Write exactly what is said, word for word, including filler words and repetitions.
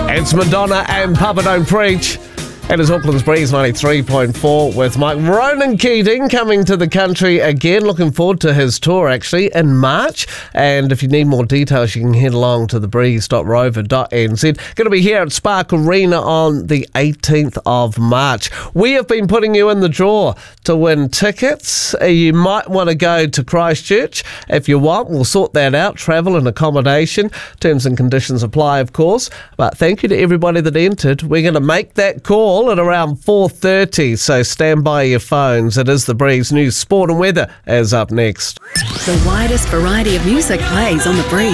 It's Madonna and Papa Don't Preach. It is Auckland's Breeze ninety-three point four with Mike. Ronan Keating coming to the country again. Looking forward to his tour, actually, in March. And if you need more details, you can head along to the breeze dot rover dot n z. Going to be here at Spark Arena on the eighteenth of March. We have been putting you in the draw to win tickets. You might want to go to Christchurch. If you want, we'll sort that out. Travel and accommodation. Terms and conditions apply, of course. But thank you to everybody that entered. We're going to make that call at around four thirty, so stand by your phones. It is the Breeze. News, sport and weather is up next. The widest variety of music plays on the Breeze.